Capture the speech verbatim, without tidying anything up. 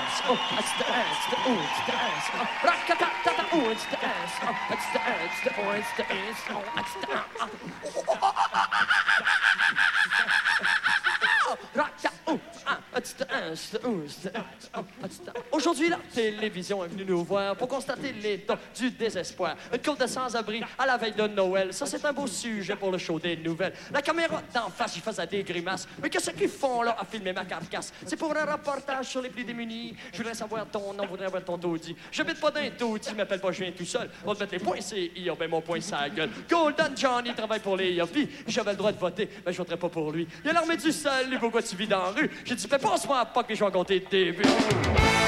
S. Oh, it's the S, the O, it's the S. Oh, ra-ka-ta-ta-ta, oh, it's the S. Oh, it's the S, the O, it's the S. Oh, it's the Ra-ka, oh, ah, it's the S, the O, it's the S. Oh, it's the Aujourd'hui, la télévision est venue nous voir pour constater l'état du désespoir. Une couple de sans-abri à la veille de Noël. Ça, c'est un beau sujet pour le show des nouvelles. La caméra d'en face, il faisait des grimaces. Mais qu'est-ce qu'ils font là à filmer ma carcasse? C'est pour un reportage sur les plus démunis. Je voudrais savoir ton nom, je voudrais avoir ton taudis. J'habite pas dans un taudis, je m'appelle pas, je viens tout seul. On va te mettre les points C I, ben mon point, ça gueule. Golden Johnny travaille pour les I A P. J'avais le droit de voter, mais je voterais pas pour lui. Il y a l'armée du salut, pourquoi tu vis dans la rue? J'ai dit, fais pas en ce moment pas que je vais compter tes buts.